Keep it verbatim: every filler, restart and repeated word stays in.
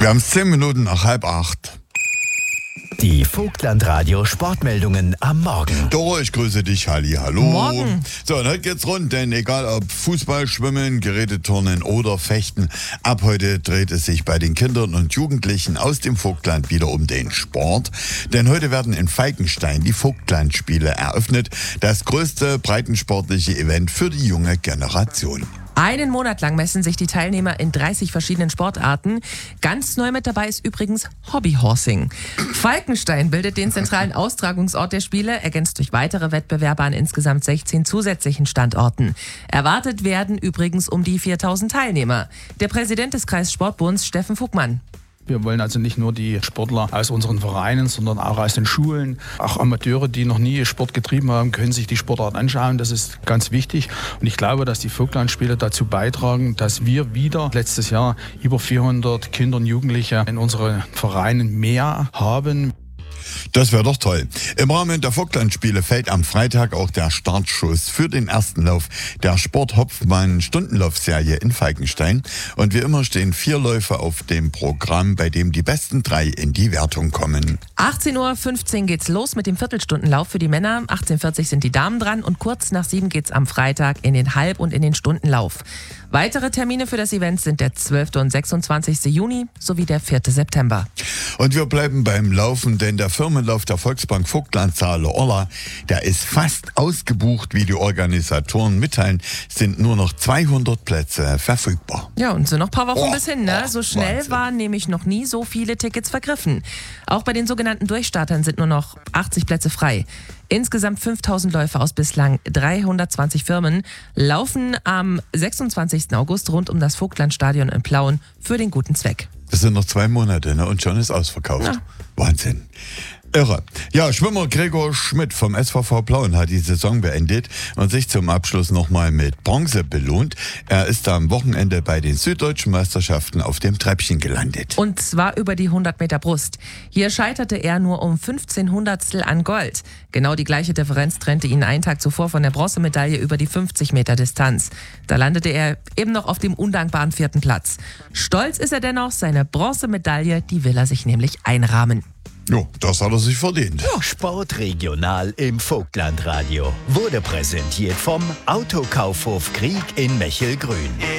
Wir haben es zehn Minuten nach halb acht. Die Vogtland-Radio Sportmeldungen am Morgen. Doro, ich grüße dich. Halli, hallo. Morgen. So, und heute geht's rund, denn egal ob Fußball, Schwimmen, Geräteturnen oder Fechten, ab heute dreht es sich bei den Kindern und Jugendlichen aus dem Vogtland wieder um den Sport. Denn heute werden in Falkenstein die Vogtlandspiele eröffnet. Das größte breitensportliche Event für die junge Generation. Einen Monat lang messen sich die Teilnehmer in dreißig verschiedenen Sportarten. Ganz neu mit dabei ist übrigens Hobbyhorsing. Falkenstein bildet den zentralen Austragungsort der Spiele, ergänzt durch weitere Wettbewerbe an insgesamt sechzehn zusätzlichen Standorten. Erwartet werden übrigens um die viertausend Teilnehmer. Der Präsident des Kreissportbunds, Steffen Vogtmann. Wir wollen also nicht nur die Sportler aus unseren Vereinen, sondern auch aus den Schulen. Auch Amateure, die noch nie Sport getrieben haben, können sich die Sportart anschauen. Das ist ganz wichtig. Und ich glaube, dass die Vogtlandspiele dazu beitragen, dass wir wieder letztes Jahr über vierhundert Kinder und Jugendliche in unseren Vereinen mehr haben. Das wäre doch toll. Im Rahmen der Vogtlandspiele fällt am Freitag auch der Startschuss für den ersten Lauf der Sport-Hopfmann-Stundenlaufserie in Falkenstein. Und wie immer stehen vier Läufe auf dem Programm, bei dem die besten drei in die Wertung kommen. achtzehn Uhr fünfzehn geht's los mit dem Viertelstundenlauf für die Männer. achtzehn Uhr vierzig sind die Damen dran und kurz nach sieben geht's am Freitag in den Halb- und in den Stundenlauf. Weitere Termine für das Event sind der zwölfte und sechsundzwanzigste Juni sowie der vierte September. Und wir bleiben beim Laufen, denn der Firmenlauf der Volksbank Vogtland Saale-Orla, der ist fast ausgebucht, wie die Organisatoren mitteilen, sind nur noch zweihundert Plätze verfügbar. Ja, und sind noch ein paar Wochen Oh, bis hin, ne? oh, So schnell Wahnsinn. waren nämlich noch nie so viele Tickets vergriffen. Auch bei den sogenannten Durchstartern sind nur noch achtzig Plätze frei. Insgesamt fünftausend Läufer aus bislang dreihundertzwanzig Firmen laufen am sechsundzwanzigsten August rund um das Vogtlandstadion in Plauen für den guten Zweck. Das sind noch zwei Monate, ne? Und schon ist ausverkauft. Ja. Wahnsinn. Irre. Ja, Schwimmer Gregor Schmidt vom S V V Plauen hat die Saison beendet und sich zum Abschluss nochmal mit Bronze belohnt. Er ist am Wochenende bei den Süddeutschen Meisterschaften auf dem Treppchen gelandet. Und zwar über die hundert Meter Brust. Hier scheiterte er nur um fünfzehn Hundertstel an Gold. Genau die gleiche Differenz trennte ihn einen Tag zuvor von der Bronzemedaille über die fünfzig Meter Distanz. Da landete er eben noch auf dem undankbaren vierten Platz. Stolz ist er dennoch, seine Bronzemedaille, die will er sich nämlich einrahmen. Jo, das hat er sich verdient. Sportregional im Vogtlandradio wurde präsentiert vom Autokaufhof Krieg in Mechelgrün.